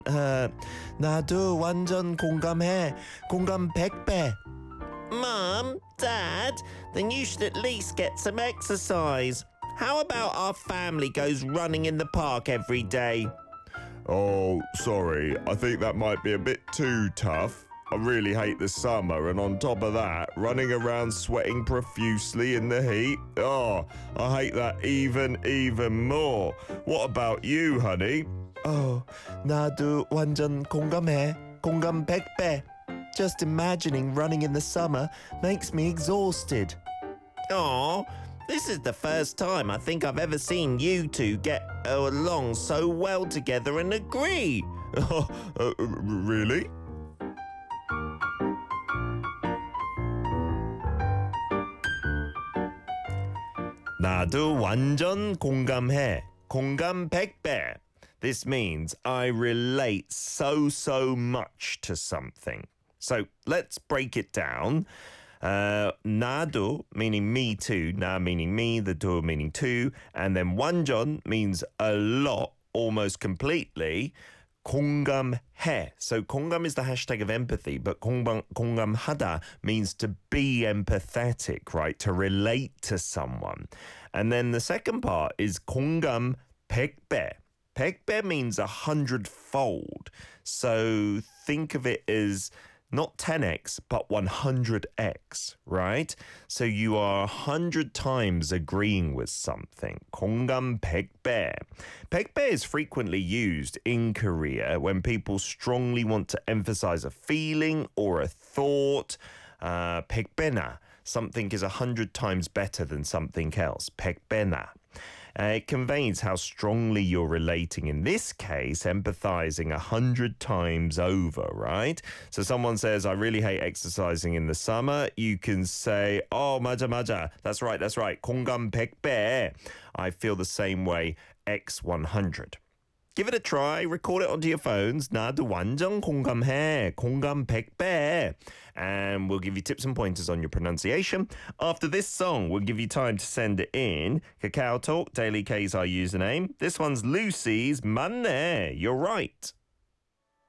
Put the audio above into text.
나도 완전 공감해. 공감 100배. Mum, Dad, then you should at least get some exercise. How about our family goes running in the park every day? Oh, sorry. I think that might be a bit too tough. I really hate the summer, and on top of that, running around sweating profusely in the heat. Oh, I hate that even more. What about you, honey? 나도 완전 공감해. 공감 100배. Just imagining running in the summer makes me exhausted. Aw, this is the first time I think I've ever seen you two get along so well together and agree. Really? 나도 완전 공감해. 공감 100배. This means I relate so much to something. So let's break it down. 나도 meaning me too, 나 meaning me, the do meaning too, and then 완전 means a lot, almost completely. 공감해. So 공감 is the hashtag of empathy, but 공감하다 means to be empathetic, right? To relate to someone. And then the second part is 공감 100배. 100배 means 100-fold. So think of it as not 10x, but 100x, right? So you are 100 times agreeing with something. 공감 100배. 100배 is frequently used in Korea when people strongly want to emphasize a feeling or a thought. 100배나. Something is 100 times better than something else. 100배나. It conveys how strongly you're relating. In this case, empathizing 100 times over, right? So someone says, I really hate exercising in the summer. You can say, oh, 맞아. That's right. 공감 100배. I feel the same way, X 100. Give it a try. Record it onto your phones. 나도 완전 공감해. 공감 100배. And we'll give you tips and pointers on your pronunciation. After this song, we'll give you time to send it in. Kakao Talk, Daily K's our username. This one's Lucy's 맞네. You're right.